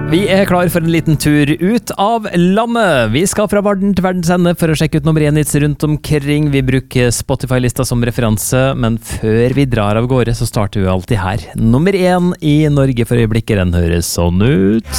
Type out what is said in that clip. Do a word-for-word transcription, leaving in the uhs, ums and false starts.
Vi er klar for en liten tur ut av landet. Vi skal fra verden til verdens ende for å sjekke ut nummer én hits rundt omkring. Vi bruker Spotify-lista som referanse, men før vi drar av gårde så starter vi alltid her. Nummer én i Norge for øyeblikket, den høres sånn ut.